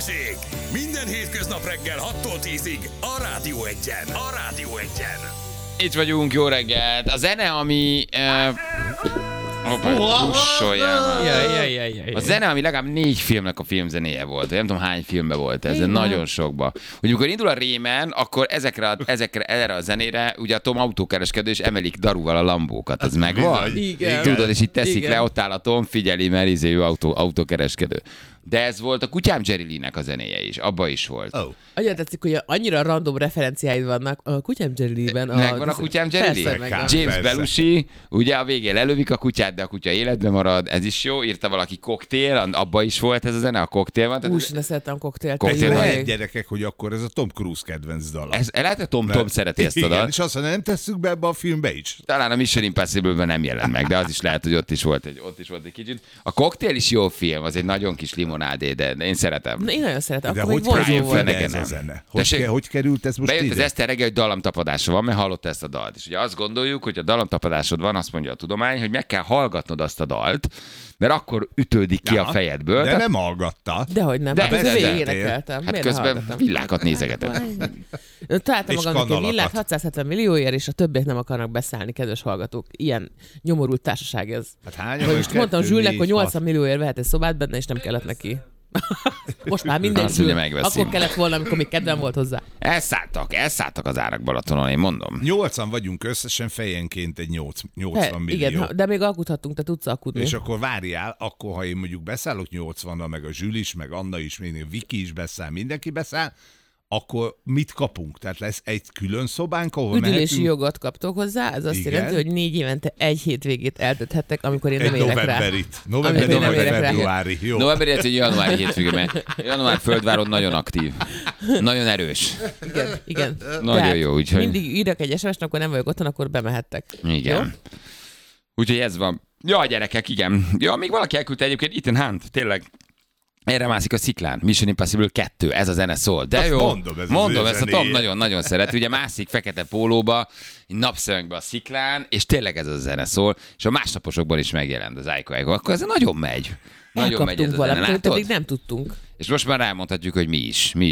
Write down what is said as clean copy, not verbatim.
Balázsék! Minden hétköznap reggel 6-tól 10-ig a Rádió Egyen. A Rádió Egyen. Itt vagyunk, jó reggelt. A zene, ami... A zene, ami legalább 4 filmnek a filmzenéje volt. Nem tudom, hány filmben volt ez, de nagyon sokba. Ugye, amikor indul a Rémen, akkor erre a zenére ugye a Tom autókereskedő és emelik daruval a lambókat. Az megvan? Igen. Tudod, és itt teszik Igen. le, ott áll a Tom, figyeli, mert ő autókereskedő. De ez volt a Kutyám Jerry Lee-nek a zenéje is. Abba is volt. Oh. Annyira tetszik, hogy annyira random referenciáid vannak a Kutyám Jerry Lee-ben. Megvan a Kutyám Jerry Persze, Lee? megvan. James Persze. Belushi, ugye a végén lelövik a kutyát, de a kutya életben marad, ez is jó. Írta valaki Cocktail, abba is volt ez a zene, a Cocktail van. Úgy ne szeretem koktélt. Cocktail van. Lehet, gyerekek, hogy akkor ez a Tom Cruise kedvenc dala. Lehet, hogy Tom szereti ezt a Igen, dalt. és azt mondja, nem tesszük be ebbe a filmbe is. Talán a Mission Impossible-ben nem jelent meg, de az is lehet, hogy ott is volt egy kicsit. A Cocktail is jó film, az egy nagyon kis limonádé, de én szeretem. Na, én nagyon szeretem. De Akkor hogy még vonzó került volt. ide nekem ez a nem. zene? Tessék? Hogy került ez most Bejött az ide? Eszter reggel, hogy dallamtapadása van, mert hallotta ezt a dalt. És ugye azt gondoljuk, hogy a dallamtapadásod van, azt mondja a tudomány, hogy meg kell hallgatnod azt a dalt, mert akkor ütődik ki a fejedből. De Tehát- nem hallgatta. Dehogy nem, De hát közben persze. végig énekeltem. Hát Miért ne közben hallgatom? villákat nézegetek. Találtam És magamnak egy kanalakat. villát 670 millióért, és a többiek nem akarnak beszállni, kedves hallgatók. Ilyen nyomorult társaság ez. Hát hány? Vagy most mondtam Zsülnek, hogy 80 millióért vehet egy szobát benne, és nem kellett neki. Most már minden Azt mondja, Zsül. megveszi. Akkor kellett volna, amikor még kedvem volt hozzá. Elszálltak az árak Balatonon, én mondom. 8-an vagyunk összesen, fejenként egy 80 millió. Igen, de még alkudhattunk, te tudsz alkudni. És akkor várjál, akkor ha én mondjuk beszállok 80-nal, meg a Zsül is, meg Anna is, még a Viki is beszáll, mindenki beszáll, akkor mit kapunk? Tehát lesz egy külön szobánk, ahol Üdülési mehetünk jogot kaptok hozzá, ez azt Igen. jelenti, hogy 4 évente egy hétvégét eltölthettek, amikor én nem egy érek rá. novemberit. Amikor én nem November, érek rá. februári. Jó. November, illetve januári hétfőge, mert január földvárod nagyon aktív. Nagyon erős. Igen. Nagyon Tehát jó, úgyhogy- mindig írok egy SMS-t, akkor nem vagyok otthon, akkor bemehettek. Igen. Úgyhogy ez van. Ja, gyerekek, igen. Ja, még valaki elküldte egyébként Ethan Hunt, tényleg. Erre mászik a sziklán. Mission Impossible 2, ez a zene szól. De Azt jó, mondom, ez az ő ezt a Tom zenéje. nagyon-nagyon szeret. Ugye mászik fekete pólóba, napszemekbe a sziklán, és tényleg ez a zene szól, és a másnaposokban is megjelent az Aiko. Akkor ez nagyon megy. Nagyon megy ez Elkaptunk a zene, valamit, amit látod? pedig nem tudtunk. És most már rámondhatjuk, hogy mi is